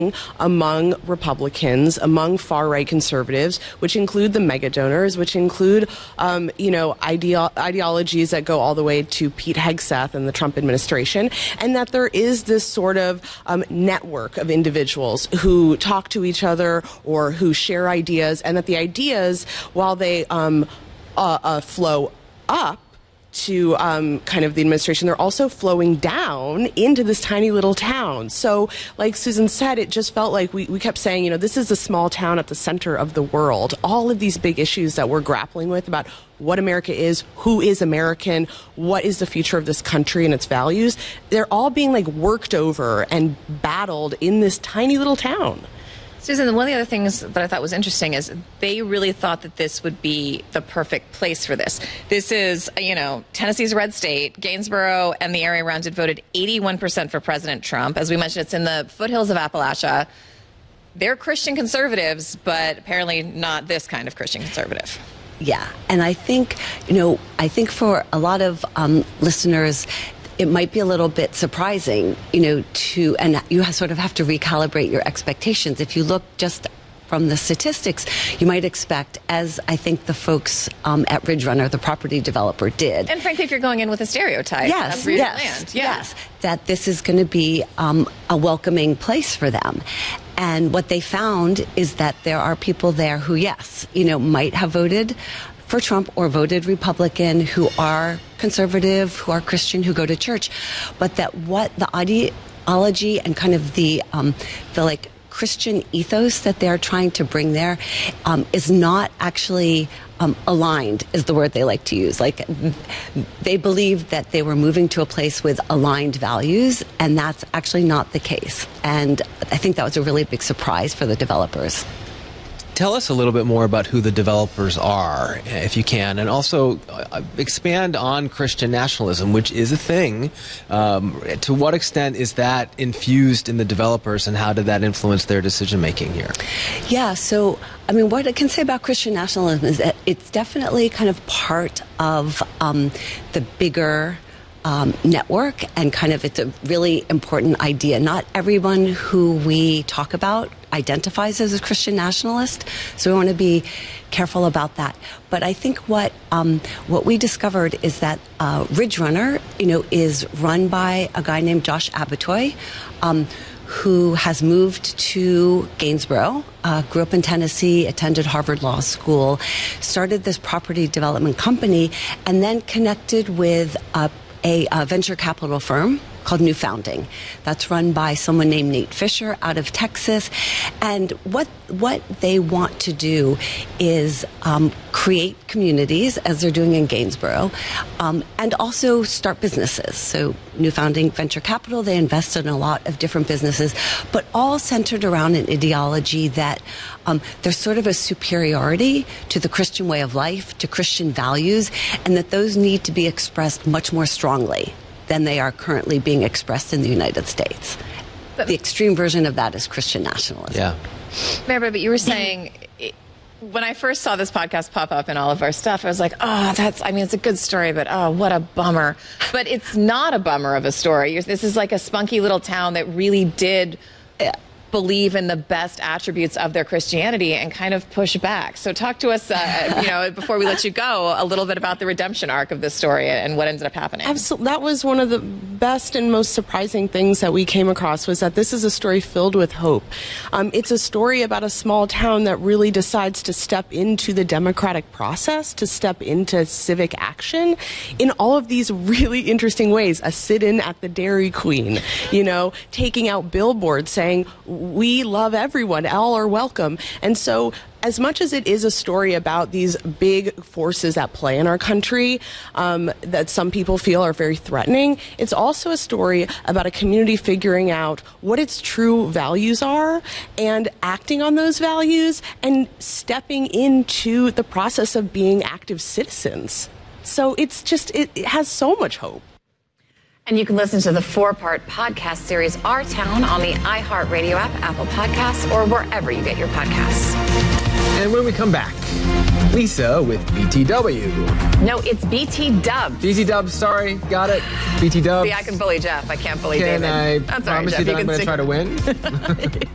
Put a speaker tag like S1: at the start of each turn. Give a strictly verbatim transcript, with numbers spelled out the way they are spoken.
S1: among Republicans, among far-right conservatives, which include the mega donors, which include, um, you know, ideo- ideologies that go all the way to Pete Hegseth and the Trump administration, and that there is this sort of um, network of individuals who talk to each other or who share ideas, and that the ideas, while they um, uh, uh, flow up to um, kind of the administration, they're also flowing down into this tiny little town. So, like Susan said, it just felt like we, we kept saying, you know, this is a small town at the center of the world. All of these big issues that we're grappling with about what America is, who is American, what is the future of this country and its values, they're all being like worked over and battled in this tiny little town.
S2: Susan, one of the other things that I thought was interesting is they really thought that this would be the perfect place for this. This is, you know, Tennessee's a red state. Gainsboro and the area around it voted eighty-one percent for President Trump. As we mentioned, it's in the foothills of Appalachia. They're Christian conservatives, but apparently not this kind of Christian conservative.
S3: Yeah, and I think, you know, I think for a lot of um, listeners, it might be a little bit surprising, you know, to, and you sort of have to recalibrate your expectations. If you look just from the statistics, you might expect, as I think the folks um, at Ridge Runner, the property developer, did.
S2: And frankly, if you're going in with a stereotype
S3: yes,
S2: of
S3: yes,
S2: land, yeah.
S3: yes, that this is going to be um, a welcoming place for them. And what they found is that there are people there who, yes, you know, might have voted for Trump or voted Republican, who are conservative, who are Christian, who go to church, but that what the ideology and kind of the um, the like Christian ethos that they're trying to bring there um, is not actually um, aligned, is the word they like to use. Like, they believe that they were moving to a place with aligned values, and that's actually not the case. And I think that was a really big surprise for the developers.
S4: Tell us a little bit more about who the developers are, if you can, and also uh, expand on Christian nationalism, which is a thing. Um, to what extent is that infused in the developers, and how did that influence their decision-making here?
S3: Yeah, so, I mean, what I can say about Christian nationalism is that it's definitely kind of part of um, the bigger Um, network, and kind of it's a really important idea. Not everyone who we talk about identifies as a Christian nationalist, so we want to be careful about that. But I think what um, what we discovered is that uh, Ridge Runner, you know, is run by a guy named Josh Abatoy, um, who has moved to Gainsboro, uh, grew up in Tennessee, attended Harvard Law School, started this property development company, and then connected with a A, a venture capital firm called New Founding. That's run by someone named Nate Fisher out of Texas. And what what they want to do is um, create communities, as they're doing in Gainsboro, um, and also start businesses. So New Founding Venture Capital, they invest in a lot of different businesses, but all centered around an ideology that um, there's sort of a superiority to the Christian way of life, to Christian values, and that those need to be expressed much more strongly than they are currently being expressed in the United States. But the extreme version of that is Christian nationalism.
S4: Yeah.
S2: Mary, but you were saying, when I first saw this podcast pop up in all of our stuff, I was like, oh, that's, I mean, it's a good story, but oh, what a bummer. But it's not a bummer of a story. This is like a spunky little town that really did believe in the best attributes of their Christianity and kind of push back. So talk to us, uh, you know, before we let you go, a little bit about the redemption arc of this story and what ended up happening.
S1: Absolutely. That was one of the best and most surprising things that we came across, was that this is a story filled with hope. Um, it's a story about a small town that really decides to step into the democratic process, to step into civic action in all of these really interesting ways. A sit-in at the Dairy Queen, you know, taking out billboards saying, we love everyone, all are welcome. And so, as much as it is a story about these big forces at play in our country um, that some people feel are very threatening, it's also a story about a community figuring out what its true values are and acting on those values and stepping into the process of being active citizens. So it's just, it, it has so much hope.
S2: And you can listen to the four-part podcast series, Our Town, on the iHeartRadio app, Apple Podcasts, or wherever you get your podcasts.
S4: And when we come back, Lisa with B T W.
S2: No, it's B T Dubs.
S4: B T Dubs, sorry, got it. B T Dubs.
S2: See, I can bully Jeff. I can't bully
S4: can
S2: David.
S4: I
S2: That's
S4: promise
S2: all right,
S4: you
S2: Jeff.
S4: that
S2: You
S4: I'm going to try to win?